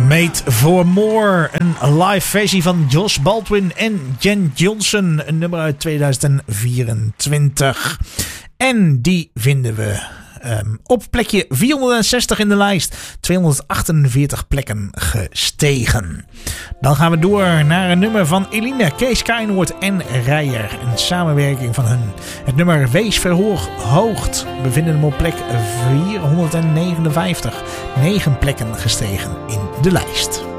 Made for More, een live versie van Josh Baldwin en Jen Johnson, een nummer uit 2024. En die vinden we op plekje 460 in de lijst, 248 plekken gestegen. Dan gaan we door naar een nummer van Eline, Kees Kainoord en Rijer. Een samenwerking van hun. Het nummer Wees Verhoogd. We vinden hem op plek 459. 9 plekken gestegen in de lijst.